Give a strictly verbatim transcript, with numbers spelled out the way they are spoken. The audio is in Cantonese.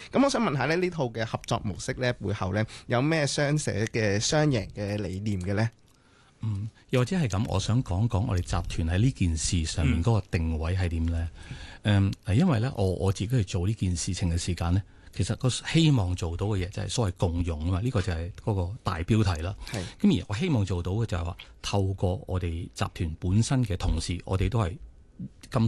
咁我想問下咧，呢套嘅合作模式咧背後咧有咩雙寫嘅雙贏嘅理念嘅咧？ 嗯，又或者係咁，我想講講我哋集團喺呢件事上面嗰個定位係點咧？誒、嗯，因為咧，我我自己去做呢件事情嘅時間咧，其實個希望做到嘅嘢就係所謂共融啊嘛，呢、這個就係嗰個大標題啦。係。咁而我希望做到嘅就係話，透過我哋集團本身嘅同事，我哋都係咁